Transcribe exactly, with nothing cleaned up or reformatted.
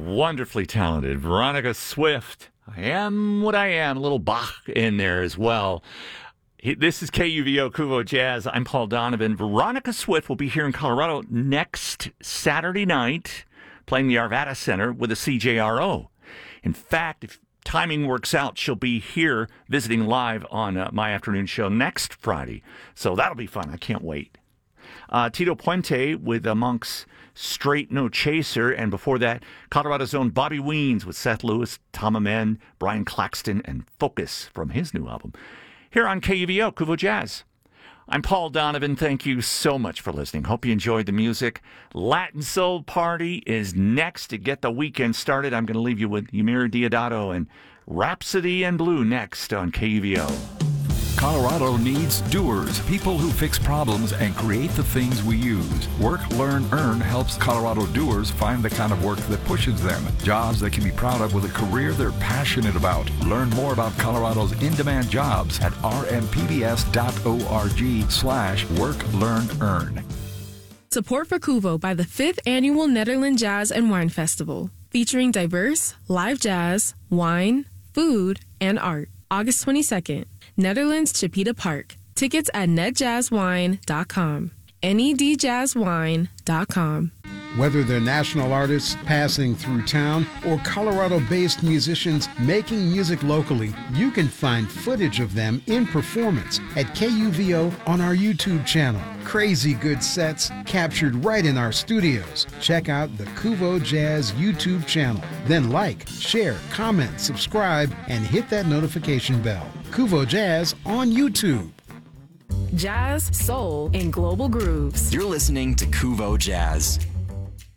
wonderfully talented Veronica Swift. I am what I am. A little Bach in there as well. This is K U V O Kuvo Jazz. I'm Paul Donovan. Veronica Swift will be here in Colorado next Saturday night playing the Arvada Center with the C J R O. In fact, if timing works out, she'll be here visiting live on uh, my afternoon show next Friday. So that'll be fun. I can't wait. Uh, Tito Puente with uh, Monk's Straight No Chaser. And before that, Colorado's own Bobby Weens with Seth Lewis, Tom Amen, Brian Claxton, and Focus from his new album. Here on K U V O, Kuvo Jazz. I'm Paul Donovan. Thank you so much for listening. Hope you enjoyed the music. Latin Soul Party is next to get the weekend started. I'm going to leave you with Ymir Deodato and Rhapsody in Blue next on K U V O. Colorado needs doers, people who fix problems and create the things we use. Work, Learn, Earn helps Colorado doers find the kind of work that pushes them. Jobs they can be proud of with a career they're passionate about. Learn more about Colorado's in-demand jobs at r m p b s dot org slash work, learn, earn. Support for Kuvo by the fifth Annual Netherlands Jazz and Wine Festival, featuring diverse live jazz, wine, food, and art. August twenty-second. Netherlands Chipeta Park. Tickets at ned jazz wine dot com. N E D jazz wine dot com. Whether they're national artists passing through town or Colorado-based musicians making music locally, you can find footage of them in performance at K U V O on our YouTube channel. Crazy good sets captured right in our studios. Check out the Kuvo Jazz YouTube channel. Then like, share, comment, subscribe, and hit that notification bell. Kuvo Jazz on YouTube. Jazz, soul, and global grooves. You're listening to Kuvo Jazz.